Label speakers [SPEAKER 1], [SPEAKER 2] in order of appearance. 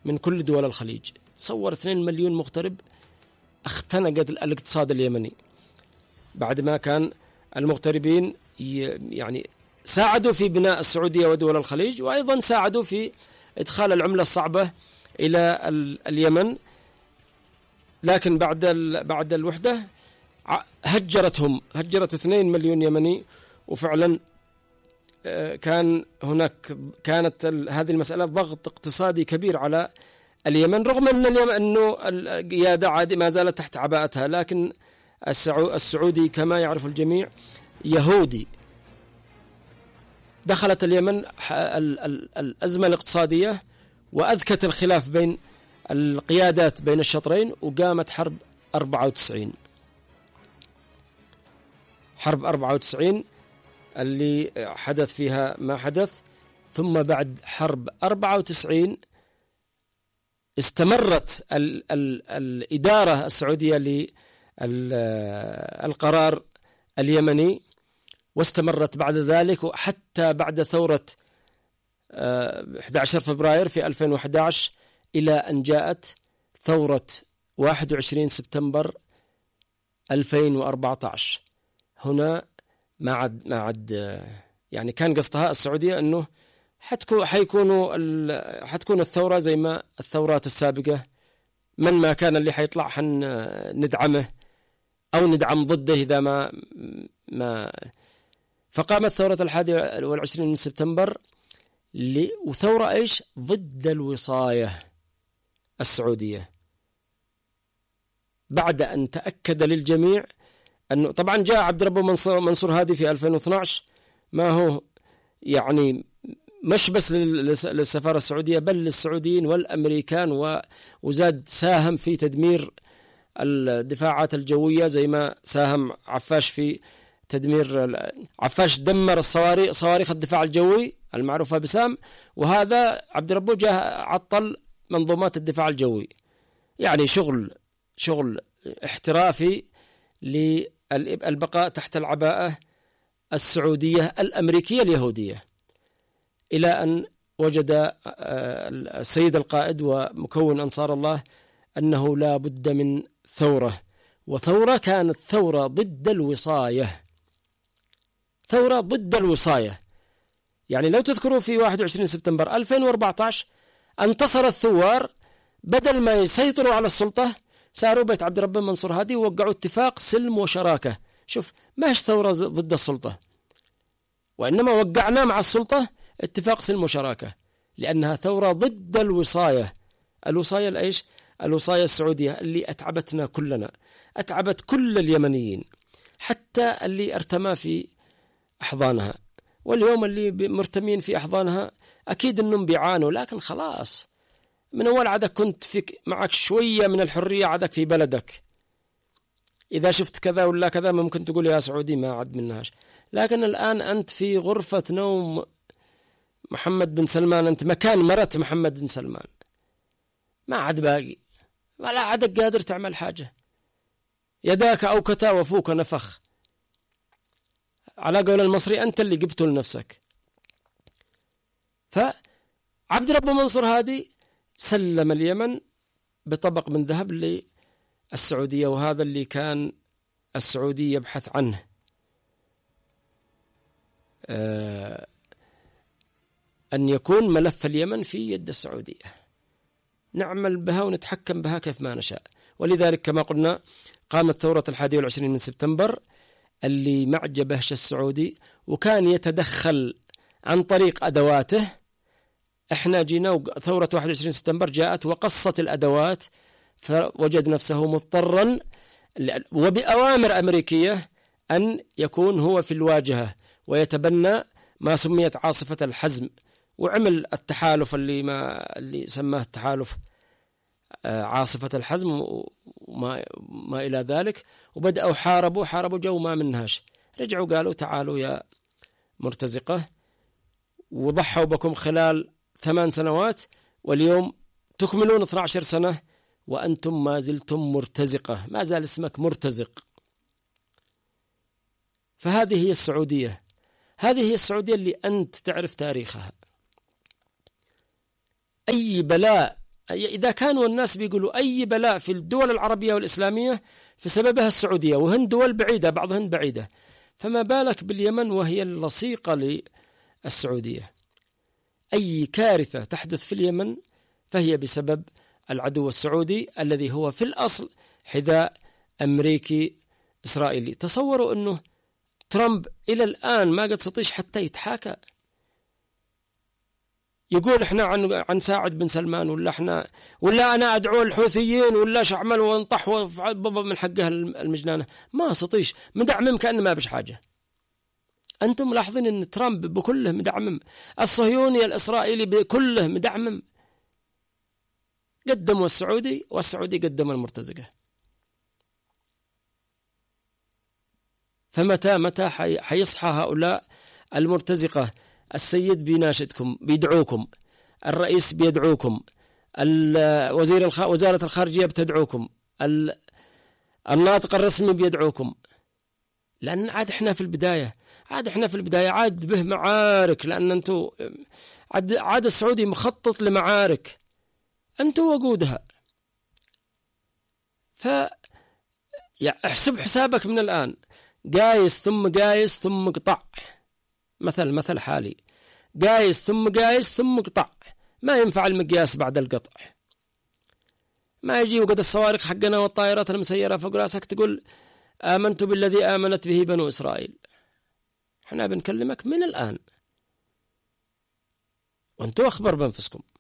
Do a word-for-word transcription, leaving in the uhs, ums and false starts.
[SPEAKER 1] من كل دول الخليج. تصور اثنين مليون مغترب اختنقت الاقتصاد اليمني، بعد ما كان المغتربين يعني ساعدوا في بناء السعودية ودول الخليج، وأيضا ساعدوا في إدخال العملة الصعبة إلى اليمن. لكن بعد بعد الوحدة هجرتهم هجرت اثنين مليون يمني، وفعلا كان هناك كانت هذه المسألة ضغط اقتصادي كبير على اليمن، رغم أن اليمن أنه القيادة عادي ما زالت تحت عباءتها، لكن السعودي كما يعرف الجميع يهودي. دخلت اليمن الأزمة الاقتصادية وأذكت الخلاف بين القيادات بين الشطرين، وقامت حرب أربعة وتسعين. حرب أربعة وتسعين اللي حدث فيها ما حدث. ثم بعد حرب أربعة وتسعين استمرت ال ال الإدارة السعودية للقرار اليمني، واستمرت بعد ذلك وحتى بعد ثورة أحد عشر فبراير في ألفين وأحد عشر، إلى أن جاءت ثورة واحد وعشرين سبتمبر ألفين وأربعة عشر. هنا ما عد ما عد يعني كان قصدها السعودية أنه حتكون حيكونوا حتكون الثورة زي ما الثورات السابقة، من ما كان اللي حيطلع حن ندعمه أو ندعم ضده إذا ما ما فقامت ثورة الحادي والعشرين من سبتمبر، وثورة إيش؟ ضد الوصاية السعودية، بعد أن تأكد للجميع أنه طبعا جاء عبد ربه منصور, منصور هادي في ألفين واثني عشر، ما هو يعني مش بس للسفارة السعودية بل للسعوديين والأمريكان، وزاد ساهم في تدمير الدفاعات الجوية زي ما ساهم عفاش في تدمير. عفاش دمر الصواريخ صواريخ الدفاع الجوي المعروفة بسام، وهذا عبد ربه جاء عطل منظومات الدفاع الجوي. يعني شغل شغل احترافي للبقاء تحت العباءة السعودية الأمريكية اليهودية، إلى أن وجد السيد القائد ومكون أنصار الله أنه لا بد من ثورة، وثورة كانت ثورة ضد الوصاية، ثورة ضد الوصاية. يعني لو تذكروا في واحد وعشرين سبتمبر ألفين وأربعة عشر انتصر الثوار، بدل ما يسيطروا على السلطة ساروا بيت عبد ربه منصور هادي ووقعوا اتفاق سلم وشراكة. شوف، ماش ثورة ضد السلطة، وإنما وقعنا مع السلطة اتفاق سلم وشراكة، لأنها ثورة ضد الوصاية. الوصاية الأيش؟ الوصاية السعودية اللي أتعبتنا كلنا، أتعبت كل اليمنيين، حتى اللي ارتمى في أحضانها، واليوم اللي مرتمين في أحضانها أكيد أنهم بيعانوا، لكن خلاص من أول عادك كنت فيك معك شوية من الحرية عادك في بلدك، إذا شفت كذا ولا كذا ممكن تقول يا سعودي ما عاد منهاش. لكن الآن أنت في غرفة نوم محمد بن سلمان، أنت مكان مرت محمد بن سلمان، ما عاد باقي ولا عادك قادر تعمل حاجة، يداك أوكتا وفوك نفخ، على قول المصري أنت اللي جبته لنفسك. فعبد ربه منصور هادي سلم اليمن بطبق من ذهب للسعودية، وهذا اللي كان السعودي يبحث عنه، آه أن يكون ملف اليمن في يد السعودية، نعمل بها ونتحكم بها كيف ما نشاء. ولذلك كما قلنا قامت ثورة الحادي والعشرين من سبتمبر اللي معجبهش السعودي، وكان يتدخل عن طريق أدواته. احنا جينا ثورة واحد وعشرين سبتمبر جاءت وقصت الأدوات، فوجد نفسه مضطرا وبأوامر أمريكية أن يكون هو في الواجهة ويتبنى ما سميت عاصفة الحزم، وعمل التحالف اللي ما اللي سماه التحالف عاصفة الحزم وما ما إلى ذلك، وبدأوا حاربوا حاربوا جو ما منهاش، رجعوا قالوا تعالوا يا مرتزقة، وضحوا بكم خلال ثمان سنوات، واليوم تكملون اثنتي عشرة سنة وأنتم ما زلتم مرتزقة، ما زال اسمك مرتزق. فهذه هي السعودية، هذه هي السعودية اللي أنت تعرف تاريخها. أي بلاء إذا كانوا الناس بيقولوا أي بلاء في الدول العربية والإسلامية فسببها السعودية، وهن دول بعيدة، بعضهن بعيدة، فما بالك باليمن وهي اللصيقة للسعودية؟ أي كارثة تحدث في اليمن فهي بسبب العدو السعودي الذي هو في الأصل حذاء أمريكي إسرائيلي. تصوروا أنه ترامب إلى الآن ما قد سطيش حتى يتحاكى، يقول احنا عن عن ساعد بن سلمان، ولا احنا ولا انا ادعو الحوثيين، ولا شعمل وانطح بابا من حقها المجنانه. ما سطيش، مدعمم كأنه ما بش حاجه. انتم ملاحظين ان ترامب بكله مدعمم، الصهيوني الاسرائيلي بكله مدعمم، قدموا السعودي والسعودي قدم المرتزقه. فمتى متى حيصحى هؤلاء المرتزقه؟ السيد بيناشدكم، بيدعوكم، الرئيس بيدعوكم، وزير الخ... وزارة الخارجية بتدعوكم، ال... الناطق الرسمي بيدعوكم، لأن عاد إحنا في البداية، عاد إحنا في البداية، عاد به معارك، لأن أنتوا عاد, عاد السعودي مخطط لمعارك أنتوا وقودها. ف يعني احسب حسابك من الآن، قايس ثم قايس ثم قطع، مثل مثل حالي، قايس ثم قايس ثم قطع، ما ينفع المقياس بعد القطع. ما يجي وقد الصواريخ حقنا والطائرات المسيرة فوق راسك تقول آمنت بالذي آمنت به بنو إسرائيل. احنا بنكلمك من الآن وانتوا أخبر بأنفسكم.